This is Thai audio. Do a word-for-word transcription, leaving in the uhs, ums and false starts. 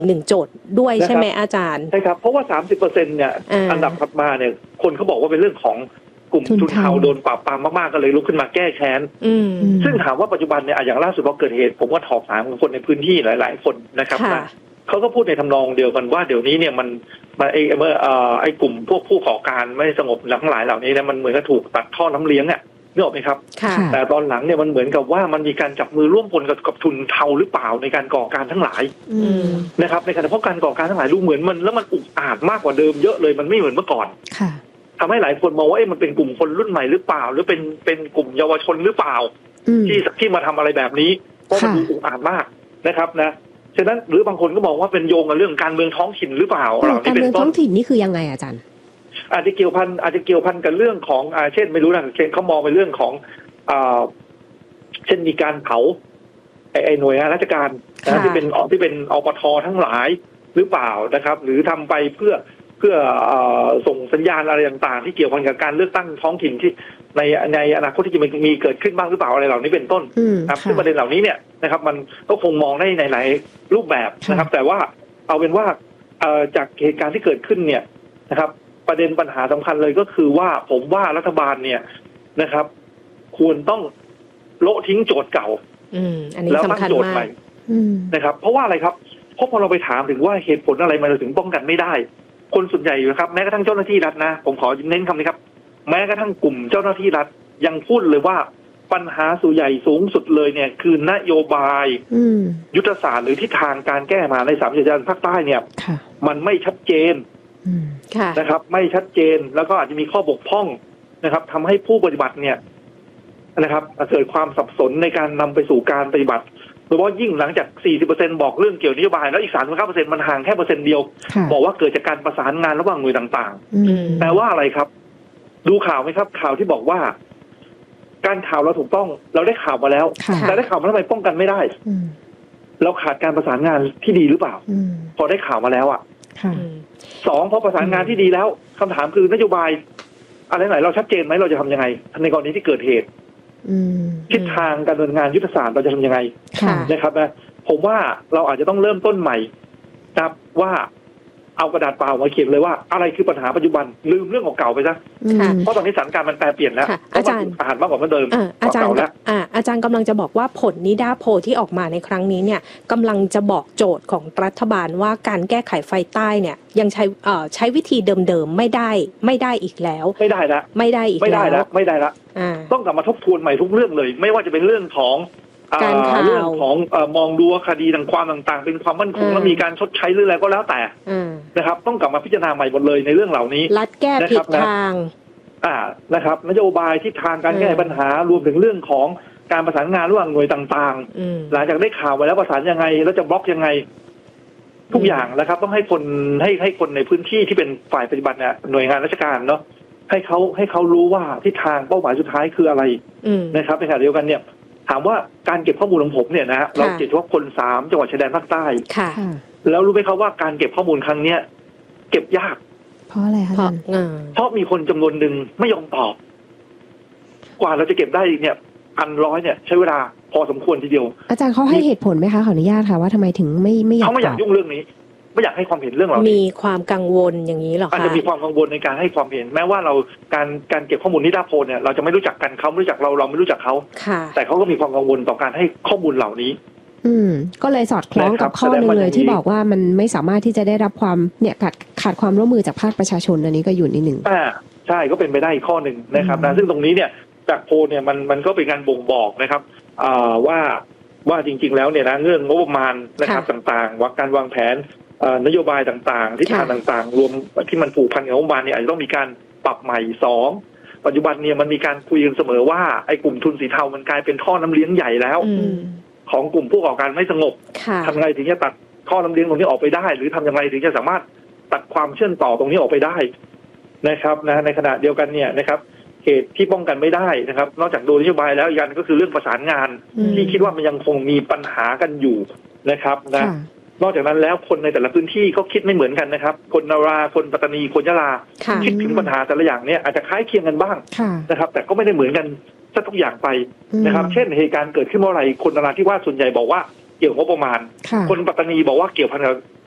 หนึ่งโจทย์ด้วยใช่ไหมอาจารย์ใช่ครับเพราะว่า สามสิบเปอร์เซ็นต์ เนี่ยอันดับถัดมาเนี่ยคนเขาบอกว่าเป็นเรื่องของกลุ่มทุนเทาโดนปราบปรามมากๆก็เลยลุกขึ้นมาแก้แค้นซึ่งถามว่าปัจจุบันเนี่ยอย่างล่าสุดพอเกิดเหตุผมก็ถอบถามคนในพื้นที่หลายๆคนนะครับนะเขาก็พูดในทำนองเดียวกันว่าเดี๋ยวนี้เนี่ยมันมาไอ้เมื่อไอ้กลุ่มพวกผู้ก่อการไม่สงบทั้งหลายเหล่านี้เนี่ยมันเหมือนกับถูกตัดท่อน้ำเลี้ยงอ่ะนึกออกไหมครับแต่ตอนหลังเนี่ยมันเหมือนกับว่ามันมีการจับมือร่วมพลกับกับทุนเทาหรือเปล่าในการก่อการทั้งหลายนะครับในขณะเพราะการก่อการทั้งหลายดูเหมือนมันแล้วมันอุกอาจมากกว่าเดิมเยอะเลยมันไม่เหมือนเมื่อก่อนทำให้หลายคนมองว่าเอ๊ะมันเป็นกลุ่มคนรุ่นใหม่หรือเปล่าหรือเป็นเป็นกลุ่มเยาวชนหรือเปล่าที่ที่มาทำอะไรแบบนี้เพราะมันดูอุกอาจมากนะครับนะฉะนั้นหรือบางคนก็มองว่าเป็นโยงกับเรื่องการเมืองท้องถิ่นหรือเปล่าการเมืองท้องถิ่นนี่คือยังไงอาจารย์อาจจะเกี่ยวพันอาจจะเกี่ยวพันกับเรื่องของอ่าเช่นไม่รู้นะเช่นเขามองไปเรื่องของอ่าเช่นมีการเผาไอ้ไอ้หน่วยงานราชการนะที่เป็นที่เป็นอปททั้งหลายหรือเปล่านะครับหรือทำไปเพื่อเพื่อส่งสัญญาณอะไรต่างๆที่เกี่ยวพันกับการเลือกตั้งท้องถิ่นที่ในในอนาคตที่จะมีเกิดขึ้นบ้างหรือเปล่าอะไรเหล่านี้เป็นต้นครับซึ่งประเด็นเหล่านี้เนี่ยนะครับมันก็คงมองได้ในหลายรูปแบบนะครับแต่ว่าเอาเป็นว่าจากเหตุการณ์ที่เกิดขึ้นเนี่ยนะครับประเด็นปัญหาสำคัญเลยก็คือว่าผมว่ารัฐบาลเนี่ยนะครับควรต้องโละทิ้งโจทย์เก่าแล้วตั้งโจทย์ใหม่นะครับเพราะว่าอะไรครับเพราะพอเราไปถามถึงว่าเหตุผลอะไรมันถึงป้องกันไม่ได้คนส่วนใหญ่อยู่ครับแม้กระทั่งเจ้าหน้าที่รัฐนะผมขอเน้นคำนี้ครับแม้กระทั่งกลุ่มเจ้าหน้าที่รัฐยังพูดเลยว่าปัญหาส่วนใหญ่สูงสุดเลยเนี่ยคือนโยบายยุทธศาสตร์หรือทิศทางการแก้ปัญหาในสามจังหวัดภาคใต้เนี่ยมันไม่ชัดเจนนะครับไม่ชัดเจนแล้วก็อาจจะมีข้อบกพร่องนะครับทำให้ผู้ปฏิบัติเนี่ยนะครับเกิดความสับสนในการนำไปสู่การปฏิบัติโดยเฉพาะยิ่งหลังจาก สี่สิบเปอร์เซ็นต์ บอกเรื่องเกี่ยวนโยบายแล้วอีก สามสิบเก้าเปอร์เซ็นต์ มันห่างแค่เปอร์เซ็นต์เดียวบอกว่าเกิดจากการประสานงานระหว่างหน่วยต่างๆแปลว่าอะไรครับดูข่าวไหมครับข่าวที่บอกว่าการข่าวเราถูกต้องเราได้ข่าวมาแล้วแต่ได้ข่าวมาทำไมป้องกันไม่ได้เราขาดการประสานงานที่ดีหรือเปล่าพอได้ข่าวมาแล้วอ่ะสองพอประสานงานที่ดีแล้วคำถามคือนโยบายอะไรไหนเราชัดเจนไหมเราจะทำยังไงในกรณีที่เกิดเหตุทิศทางการดำเนินงานยุทธศาสตร์เราจะทำยังไงนะครับนะผมว่าเราอาจจะต้องเริ่มต้นใหม่นะครับว่าเอากระดาษเปล่ามาเขียนเลยว่าอะไรคือปัญหาปัจจุบันลืมเรื่องของเก่าไปซะเพราะตอนนี้สถานการณ์มันแปรเปลี่ยนแล้วอาจารย์อาหารมากกว่าเมื่อเดิมอาจารย์อาจารย์กำลังจะบอกว่าผลนิดาโพที่ออกมาในครั้งนี้เนี่ยกำลังจะบอกโจทย์ของรัฐบาลว่าการแก้ไขไฟใต้เนี่ยยังใช้ใช้วิธีเดิมๆไม่ได้ไม่ได้อีกแล้วไม่ได้ละไม่ได้อีกไม่ได้ละไม่ได้ละต้องกลับมาทบทวนใหม่ทุกเรื่องเลยไม่ว่าจะเป็นเรื่องของการข่าวเรื่องของมองดูคดีต่างความต่างๆเป็นความมั่นคงและมีการชดใช้หรืออะไรก็แล้วแต่นะครับต้องกลับมาพิจารณาใหม่หมดเลยในเรื่องเหล่านี้รัฐแก้ผิดทางอ่านะครับนโยบายทิศทางการแก้ปัญหารวมถึงเรื่องของการประสานงานระหว่างหน่วยต่างๆหลังจากได้ข่าวมาแล้วประสานยังไงแล้วจะบล็อกยังไงทุกอย่างนะครับต้องให้คนให้ให้คนในพื้นที่ที่เป็นฝ่ายปฏิบัติเนี่ยหน่วยงานราชการเนาะให้เขาให้เขารู้ว่าทิศทางเป้าหมายสุดท้ายคืออะไรนะครับในขณะเดียวกันเนี่ยถามว่าการเก็บข้อมูลของผมเนี่ยนะฮะเราเก็บเฉพาะคนสามจังหวัดชายแดนภาคใต้แล้วรู้ไหมครับว่าการเก็บข้อมูลครั้งเนี้ยเก็บยากเพราะอะไรคะเพราะมีคนจำนวนหนึ่งไม่ยอมตอบกว่าเราจะเก็บได้เนี่ยพันร้อยเนี่ยใช้เวลาพอสมควรทีเดียวอาจารย์เขาให้เหตุผลไหมคะขออนุญาตค่ะว่าทำไมถึงไม่ไม่อยากเขาไม่อยากยุ่งเรื่องนี้ไม่อยากให้ความเห็นเรื่องเรามีความกังวลอย่างนี้หรอคะอาจจะมีความกังวลในการให้ความเห็นแม้ว่าเราการการเก็บข้อมูลนิดาโพลเนี่ยเราจะไม่รู้จักกันเขาไม่รู้จักเราเราไม่รู้จักเขาแต่เขาก็มีความกังวลต่อการให้ข้อมูลเหล่านี้อืมก็เลยสอดคล้องกับข้อนึงเลยที่บอกว่ามันไม่สามารถที่จะได้รับความเนี่ยขาดขาดความร่วมมือจากภาคประชาชนอันนี้ก็อยู่นิดหนึ่งอ่าใช่ก็เป็นไปได้อีกข้อหนึ่งนะครับนะซึ่งตรงนี้เนี่ยจากโพลเนี่ยมันมันก็เป็นการบ่งบอกนะครับอ่าว่าว่าจริงๆแล้วเนี่ยนะเรื่องงบประมาณนะครับต่างๆว่าการวางแผนนโยบายต่างๆทิศทางต่างๆรวมที่มันผูกพันกับงบประมาณเนี่ยอาจจะต้องมีการปรับใหม่สองปัจจุบันเนี่ยมันมีการคุยกันเสมอว่าไอ้กลุ่มทุนสีเทามันกลายเป็นท่อน้ำเลี้ยงใหญ่แล้วของกลุ่มผู้ก่อการไม่สงบทำไงถึงจะตัดท่อน้ำเลี้ยงตรงนี้ออกไปได้หรือทำยังไงถึงจะสามารถตัดความเชื่อมต่อตรงนี้ออกไปได้นะครับนะในขณะเดียวกันเนี่ยนะครับเหตุที่ป้องกันไม่ได้นะครับนอกจากโดยนโยบายแล้วอีกอย่างก็คือเรื่องประสานงานที่คิดว่ามันยังคงมีปัญหากันอยู่นะครับนะนอกจากนั้นแล้วคนในแต่ละพื้นที่ก็คิดไม่เหมือนกันนะครับคนนราคนปัตตานีคนยะลาคิดถึงปัญหาแต่ละอย่างเนี่ยอาจจะคล้ายเคียงกันบ้างนะครับแต่ก็ไม่ได้เหมือนกันซะทุกอย่างไปนะครับเช่นเหตุการณ์เกิดขึ้นเมื่อไหร่คนนราธิวาสส่วนใหญ่บอกว่าเกี่ยวกับงบประมาณคนปัตตานีบอกว่าเกี่ยวพันกับ